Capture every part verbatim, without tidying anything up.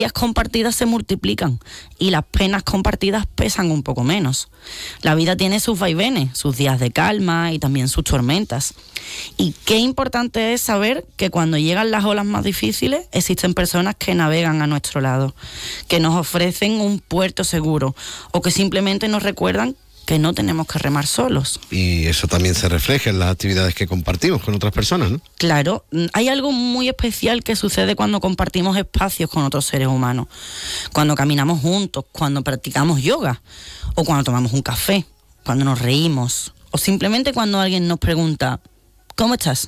compartidas se multiplican y las penas compartidas pesan un poco menos. La vida tiene sus vaivenes, sus días de calma y también sus tormentas. Y qué importante es saber que cuando llegan las olas más difíciles existen personas que navegan a nuestro lado, que nos ofrecen un puerto seguro o que simplemente nos recuerdan que no tenemos que remar solos. Y eso también se refleja en las actividades que compartimos con otras personas, ¿no? Claro, hay algo muy especial que sucede cuando compartimos espacios con otros seres humanos. Cuando caminamos juntos, cuando practicamos yoga, o cuando tomamos un café, cuando nos reímos, o simplemente cuando alguien nos pregunta, ¿cómo estás?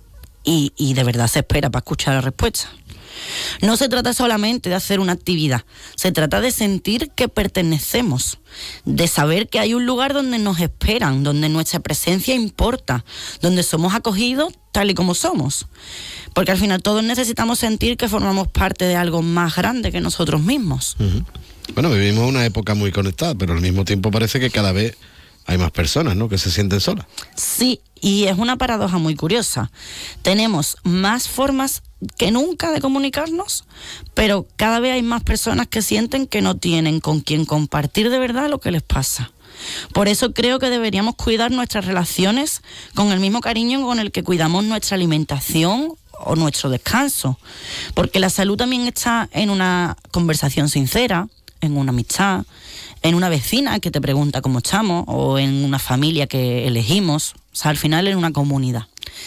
Y, y de verdad se espera para escuchar la respuesta. No se trata solamente de hacer una actividad, se trata de sentir que pertenecemos, de saber que hay un lugar donde nos esperan, donde nuestra presencia importa, donde somos acogidos tal y como somos. Porque al final todos necesitamos sentir que formamos parte de algo más grande que nosotros mismos. Uh-huh. Bueno, vivimos una época muy conectada, pero al mismo tiempo parece que cada vez hay más personas, ¿no?, que se sienten solas. Sí, y es una paradoja muy curiosa. Tenemos más formas que nunca de comunicarnos, pero cada vez hay más personas que sienten que no tienen con quien compartir de verdad lo que les pasa. Por eso creo que deberíamos cuidar nuestras relaciones con el mismo cariño con el que cuidamos nuestra alimentación o nuestro descanso, porque la salud también está en una conversación sincera, en una amistad, en una vecina que te pregunta cómo estamos, o en una familia que elegimos, o sea, al final en una comunidad.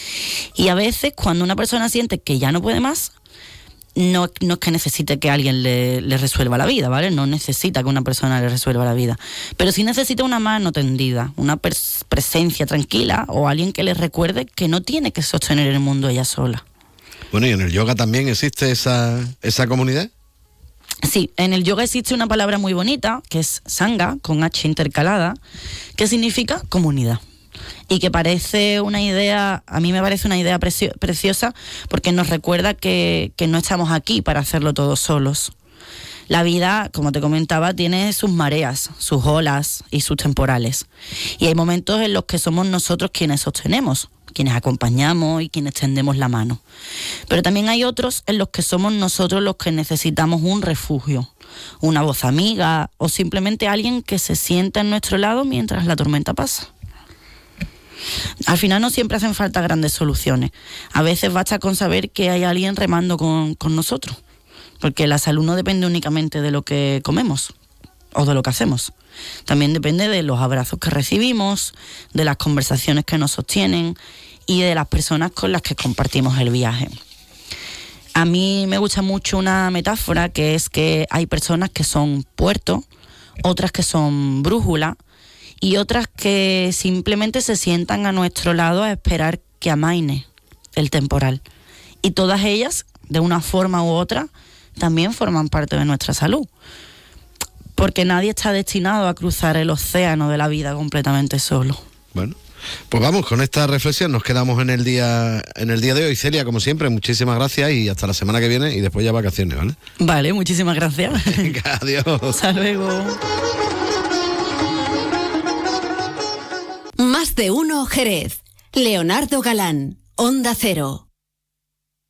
Y a veces cuando una persona siente que ya no puede más, no, no es que necesite que alguien le, le resuelva la vida, ¿vale? No necesita que una persona le resuelva la vida, pero sí necesita una mano tendida, una pres- presencia tranquila o alguien que le recuerde que no tiene que sostener el mundo ella sola. Bueno, ¿y en el yoga también existe esa, esa comunidad? Sí, en el yoga existe una palabra muy bonita, que es sangha, con H intercalada, que significa comunidad. Y que parece una idea, a mí me parece una idea precio, preciosa, porque nos recuerda que, que no estamos aquí para hacerlo todos solos. La vida, como te comentaba, tiene sus mareas, sus olas y sus temporales. Y hay momentos en los que somos nosotros quienes sostenemos, quienes acompañamos y quienes tendemos la mano. Pero también hay otros en los que somos nosotros los que necesitamos un refugio, una voz amiga o simplemente alguien que se sienta en nuestro lado mientras la tormenta pasa. Al final no siempre hacen falta grandes soluciones. A veces basta con saber que hay alguien remando con, con nosotros, porque la salud no depende únicamente de lo que comemos o de lo que hacemos. También depende de los abrazos que recibimos, de las conversaciones que nos sostienen y de las personas con las que compartimos el viaje. A mí me gusta mucho una metáfora, que es que hay personas que son puerto, otras que son brújula y otras que simplemente se sientan a nuestro lado a esperar que amaine el temporal. Y todas ellas, de una forma u otra, también forman parte de nuestra salud. Porque nadie está destinado a cruzar el océano de la vida completamente solo. Bueno, pues vamos, con esta reflexión nos quedamos en el día en el día de hoy. Celia, como siempre, muchísimas gracias y hasta la semana que viene y después ya vacaciones, ¿vale? Vale, muchísimas gracias. Venga, adiós. Hasta luego. Más de uno Jerez. Leonardo Galán, Onda Cero.